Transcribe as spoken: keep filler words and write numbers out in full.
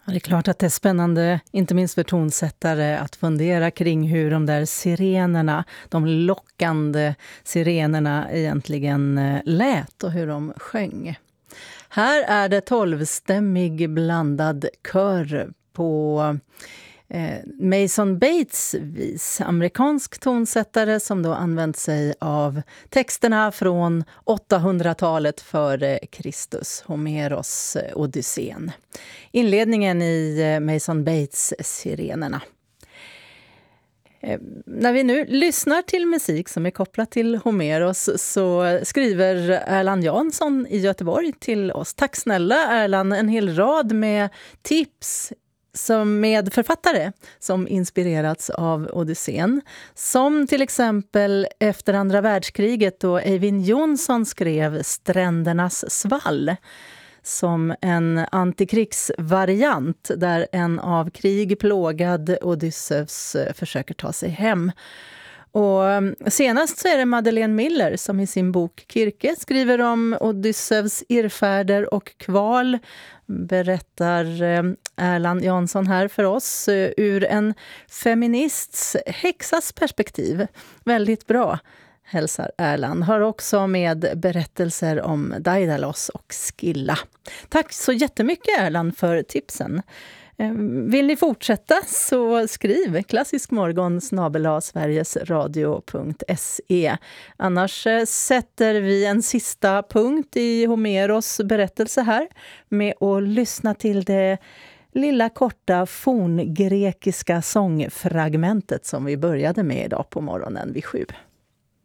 Ja, det är klart att det är spännande, inte minst för tonsättare, att fundera kring hur de där sirenerna, de lockande sirenerna egentligen lät och hur de sjöng. Här är det tolvstämmig blandad kör på eh, Mason Bates vis, amerikansk tonsättare som då använt sig av texterna från åttahundratalet före Kristus, Homeros Odysseen. Inledningen i Mason Bates sirenerna. Eh, när vi nu lyssnar till musik som är kopplat till Homeros så skriver Erland Jansson i Göteborg till oss. Tack snälla Erland, en hel rad med tips som med författare som inspirerats av Odysseen. Som till exempel efter andra världskriget då Eyvind Johnson skrev Strändernas svall som en antikrigsvariant där en av krig plågad Odysseus försöker ta sig hem. Och senast så är det Madeleine Miller som i sin bok Kirke skriver om Odysseus irrfärder och kval, berättar Erland Jansson här för oss ur en feminists häxas perspektiv. Väldigt bra, hälsar Erland. Har också med berättelser om Daidalos och Skilla. Tack så jättemycket Erland för tipsen. Vill ni fortsätta så skriv klassiskmorgon snabel-a sverigesradio punkt se. Annars sätter vi en sista punkt i Homeros berättelse här med att lyssna till det lilla korta forngrekiska sångfragmentet som vi började med idag på morgonen vid sju.